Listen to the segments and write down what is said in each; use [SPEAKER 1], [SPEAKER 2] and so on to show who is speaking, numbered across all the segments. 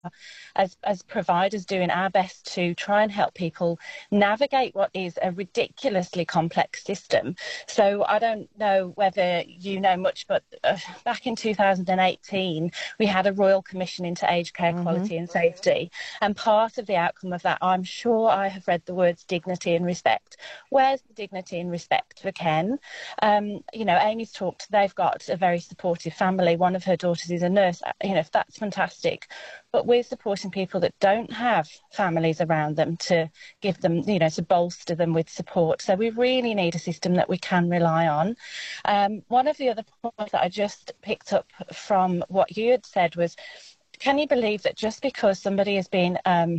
[SPEAKER 1] as providers doing our best to try and help people navigate what is a ridiculously complex system. So I don't know whether you know much, but back in 2018, we had a Royal Commission into Aged Care Quality and Safety. And part of the outcome of that, I'm sure I have read the words dignity and respect. Where's the dignity and respect for Ken? You know, Amy's talked, they've got a very supportive family. One of her daughters is a nurse. You know, that's fantastic. But we're supporting people that don't have families around them to give them, you know, to bolster them with support. So we really need a system that we can rely on. One of the other points that I just picked up from what you had said was, can you believe that just because somebody has been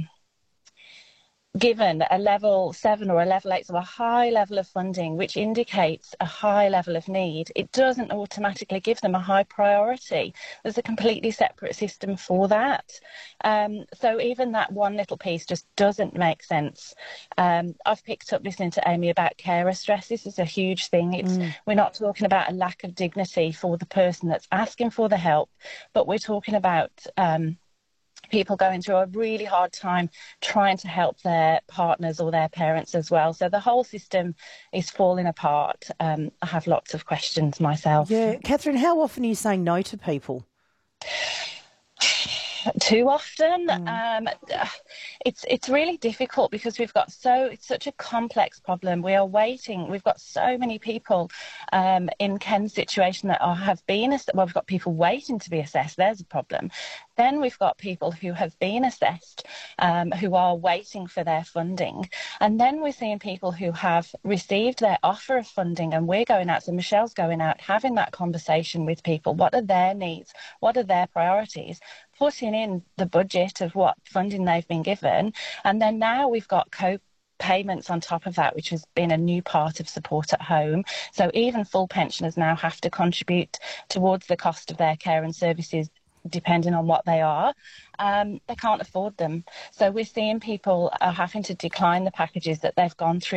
[SPEAKER 1] given a level 7 or a level 8, so a high level of funding, which indicates a high level of need, it doesn't automatically give them a high priority. There's a completely separate system for that. So even that one little piece just doesn't make sense. I've picked up listening to Amy about carer stress. This is a huge thing. We're not talking about a lack of dignity for the person that's asking for the help, but we're talking about people going through a really hard time trying to help their partners or their parents as well. So the whole system is falling apart. I have lots of questions myself.
[SPEAKER 2] Yeah. Catherine, how often are you saying no to people?
[SPEAKER 1] Too often. It's really difficult because it's such a complex problem. We are waiting. We've got so many people in Ken's situation that we've got people waiting to be assessed. There's a problem. Then we've got people who have been assessed, who are waiting for their funding. And then we're seeing people who have received their offer of funding, and we're going out, so Michelle's going out, having that conversation with people. What are their needs? What are their priorities? Putting in the budget of what funding they've been given. And then now we've got payments on top of that, which has been a new part of support at home. So even full pensioners now have to contribute towards the cost of their care and services, depending on what they are. They can't afford them. So we're seeing people are having to decline the packages that they've gone through